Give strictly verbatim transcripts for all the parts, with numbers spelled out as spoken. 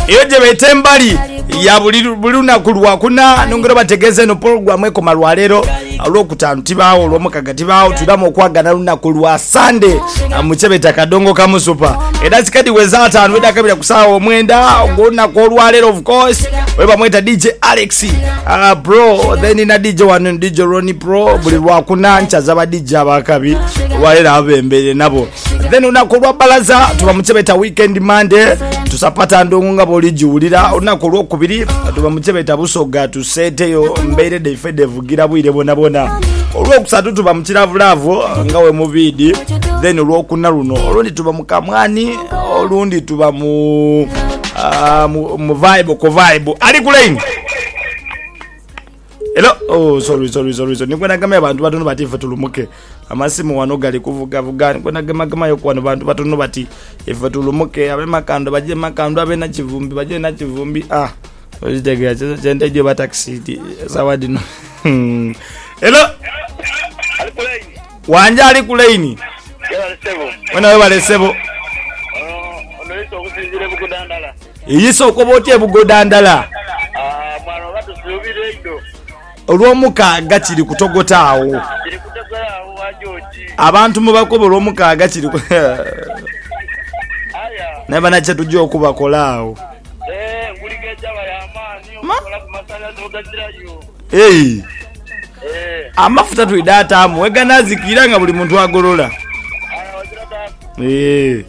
iyo gye beeta embali ya buli lunaku lwakuna nongera bategeeze no program ekoma lwaleero olwokutaano tibaawo olwomukaaga tibaawo tulamu okwagana lunaku lwa Sunday mu Kyebeta Kadongo Kamusupa era zikadi wezaataano wedakabira kusaawa omwenda ng'olunaku olwaleero of course weba mweta D J Alex uh, bro then na D J wano D J Ronnie Pro buli lwakuna nchaza ba D J abakabi olwaleero abembere nabo then lunaku lwa balaza tuba mu Kyebeta weekend Monday tusapata ndongo nga boli jiwulira olunaku olwokubiri tuba mu Kyebeta Busoga tuseeteyo mbeere deifede vugira bwire bona bona olwokusatu tuba mu Kiravulavu nga we mu vidi then olwokuna luno olundi tuba mu Kamwani olundi tuba mu uh, mu, mu vibe ko vibe ali ku line. Hello. Oh sorry sorry sorry sorry nikwenda kama abantu batono bati ife tulumuke amasimu wano gali kuvuga vuga nikwenda kama kama yo kwano bantu batono bati ife tulumuke abe makando baje makando abe na kivumbi baje na kivumbi ah ojitegera chende je ba taxi zawadi no. Hello. Ali ku line. Wanja ali ku line. Yala sebo. Wana we bale sebo. Oh ono iso kusinzire bugudandala. Yiso ko bote bugudandala. Ah mwana batu subire ido. Olwomukaaga kiri kutogota awo kiri kutogota awo wajoji abantu mubakobo olwomukaaga kiri aya naba nache tujjo okubakola awo eh ngulike jaba ya amani okola kumasala nogajirayo eh eh amafuta tuidata amu wega nazikira nga buli muntu agolola aya wajirata eh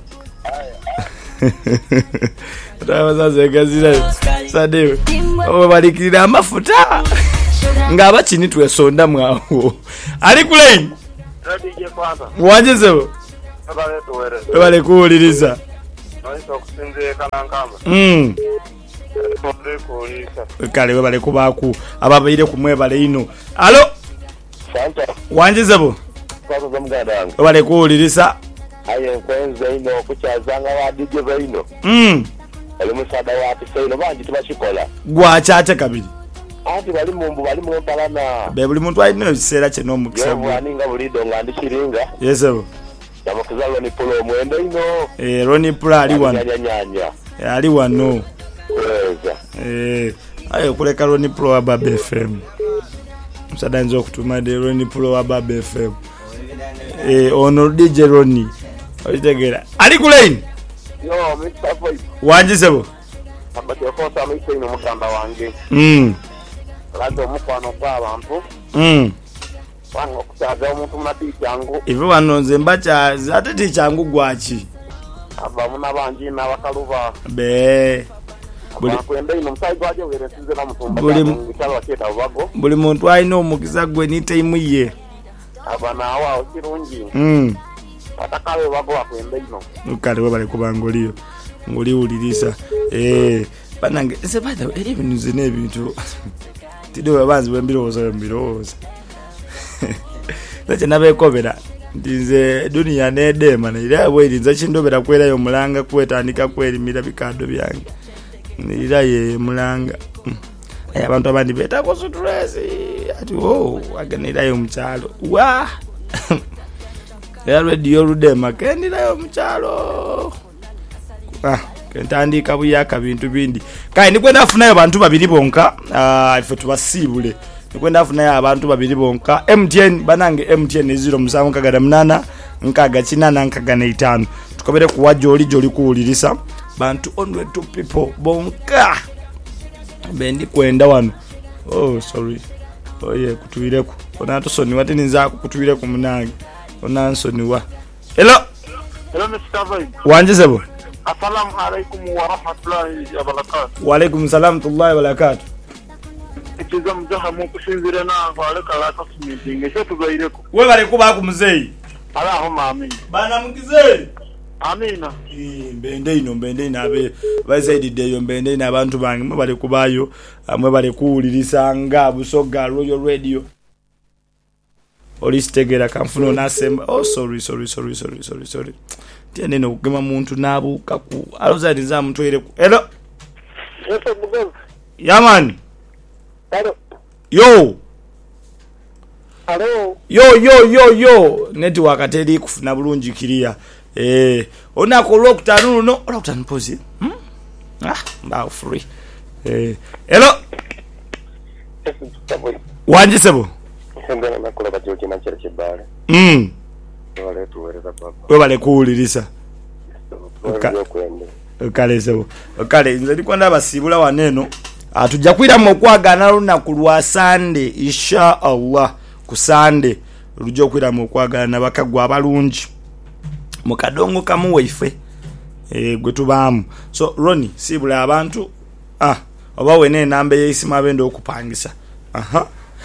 Tawa sasa gazira sadewe oba balikira amafuta nga abachini twesonda mwawo ali ku line radije kwanza wajezebo abale tuwere bale kuuliriza naiso kusinze kanankamba mm konde kuulisa kale we bale kubaku ababaire kumwe bale ino alo santa wanjezebo kwazo zamgadanga bale kuuliriza aye kwenze ino kuchazanga wa D J baino mm ali musada wa apisaino banji tubashikola gwachaate kabiri ati bali mumbu bali mwempalana be buli muntu alina ebiseera kye n'omukisa yevu aninga bulido nga ndikiringa yesebo yamukiza Ronnie Pro omwenda ino eh Ronnie Pro ali wano nyanya ali wano weza eh ayo kuleka Ronnie Pro wa Baba F M msada nzo kutuma de Ronnie Pro wa Baba F M eh ono D J Ronnie oyitegera ali ku line yo mister boy wanjisebo abati okosa mite ino mukamba wange mm lado mukwano kwa abantu mm wango kusaga omuntu mati cyangu ive wanonze mbacha ate ti cyangu gwachi aba muna banji na bakaluba be buli kwenda ino msai gwaje were sinze na mutumba cyangwa waketa ubago buli muntu alina omukisa gwe ni time ye aba na awa okirungi mm atakawe bago akwenda ino ukale we bale kubangoliyo ngoli ulirisa eh banange ese bada eri bintu zine bintu tido babanzi bembiroza bembiroza Lacha nabekobera ndinze dunia nedema nira bwerinza chindobera kwera yo mulanga kwetandika kwerimira bikado byange nira ye mulanga aya abantu abandi beta ko stress ati oh aganira yo mchalo wa ya radio rudema kendira yo mchalo ah kentandika buyaka bintu bindi kai nikwenda afunayo bantu babiri bonka ah ife tubasibule nikwenda afunayo abantu babiri bonka M T N banange M T N zero musanvu kagada munana nkaga chinana nkaga na itano tukobere kuwa joli joli kuulirisa bantu onwe two people bonka bendi kwenda wano oh sorry oh yeah kutuireko ona tusoni watini nzako kutuireko munange ona nsoni wa hello hello mister boy wanjisebo assalamu alaikum wa rahmatullahi wa barakatuh wa alaikum salam tullahi wa barakatuh ikiza mjaha mu kusinzira na kwale kala ka meeting cyo tugaireko we bale kuba ku muzeyi Allahumma amin bana mukizeyi amina eh mbende ino mbende ina abe bazaidide yo mbende ina abantu bange mwe bale kubayo mwe bale kuulirisa nga Busoga Royal Radio olistegera kamfuno nasemba oh sorry sorry sorry sorry sorry sorry tiene no kugema muntu nabuka ku alozali za muntu ere ku hello yeso bugo yaman hello yo hello yo yo yo yo network ateli kufuna bulungi kiria eh onako lokutanu no lokutanu pose hmm ah mbao free eh hello wanje sebo sembera nakola kajoki na chera chibale mm wale tuwereza papa we bale kuulirisa Oka kwende kale sebo kale nze ndiko ndabasibula waneno atujja kwira mu kwagana lunaku lwa Sunday insha Allah ku Sunday lujja kwira mu kwagana bakagwa abalungi mu kadongo kamu waife eh gwe tubamu so Ronnie sibula abantu ah oba wene nambe yeisima abende okupangisa aha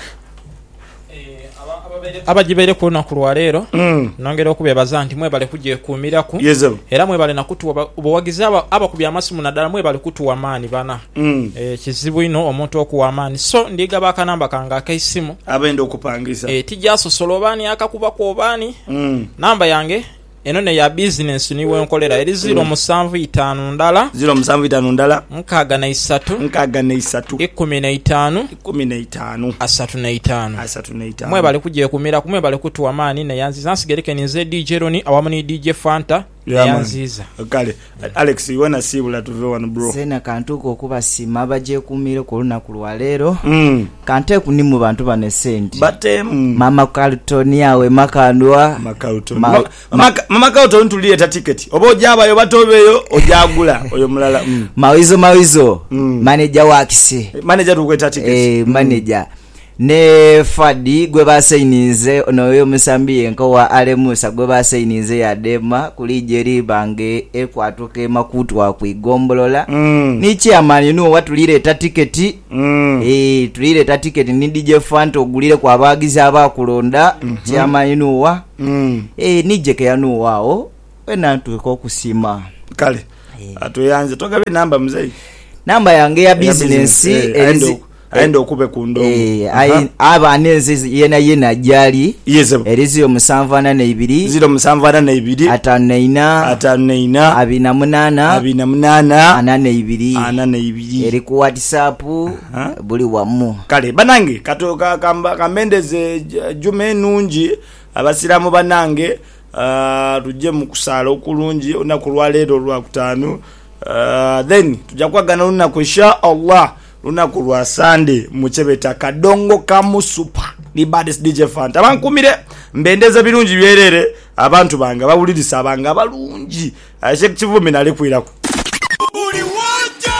abajibere ku lunaku lwa leero mm. nongera okubebaza nti mwebale kugyekuumiraku yezo era mwebale nakutuwa obuwagizi abakubi amasimu naddala mwebale kutuwa amaanyi bana mm. e, kizibu ino omuntu okuwa amaanyi so ndigaba akanamba kange akaisimu abende okupangisa e, tijjasosola obaani akakuba ku obaani mm. namba yange eno ne ya business niwe nkolera eri zero musanvu itaano ndala zero musanvu itaano ndala nkaaga na isatu nkaaga na isatu ikumi na itaano ikumi na itaano asatu na itaano asatu na itaano mwe bali kugiye kumira kumwe bali kutuwa maani ne yanziza nsigereke ninze D J Roni awamu ni D J Fanta yeah, yanziza kale Alex iwana sibula tuve wano bro sena kantuko okuba sima baje kumira ku lunaku lwa leero mm. kante kuni mu bantu bane senti bate mm. mama Carlton yawe makandwa Makauton Ma, Ma, ma, mama Carlton tulieta ticket obo jaba yo batobeyo ojagula oyo mulala mm. mawizo mawizo mm. manager wakisi manager tukweta ticket eh manager ne Fadi gwe basainize onoyo musambiye nko wa Alemusa gwe basainize ya Dema kuli jeri bange ekwatuke makutu wa kuigombolola mm. ni chairman no watulire ta ticket mm. eh tulire ta ticket ni D J Fanta ogulire kwa bagizi abakulonda mm -hmm. chairman no wa mm. eh nijeke yanu wao wena tuko kusima kale yeah. atoyanze togabe namba mzee namba yange ya business endo endo okube kundo eh ai abanezi yena yena jali yeze erizio musanvana na ibiri zero musanvana na ibiri ataneina ataneina abina munana abina munana anane ibiri anane ibiri eri ku WhatsApp buli wamu kale banange katoka kamba kamendeze jume nungi abasiramu banange uh, tujje mu kusala okulungi onakulwa leero lwa kutano uh, then tujja kwagana lunaku insha Allah lunaku lwa Sunday muchebeta kadongo kamu super ni baddest D J Fanta bankumire mbendeza birungi byerere abantu banga bawulirisa banga balungi ashe kivumi nali kwirako uli wanja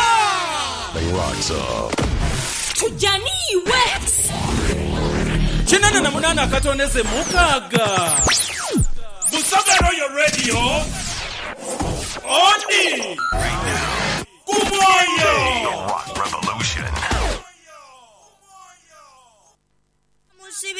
tujani wet chinana na munana akatoneze mukaga Busagaro your radio Oni